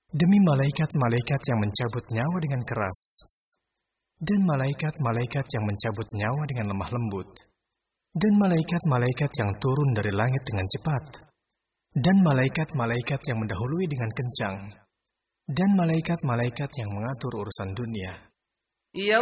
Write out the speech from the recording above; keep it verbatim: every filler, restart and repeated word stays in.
demi malaikat-malaikat yang mencabut nyawa dengan keras, dan malaikat-malaikat yang mencabut nyawa dengan lemah lembut, dan malaikat-malaikat yang turun dari langit dengan cepat, dan malaikat-malaikat yang mendahului dengan kencang, dan malaikat-malaikat yang mengatur urusan dunia.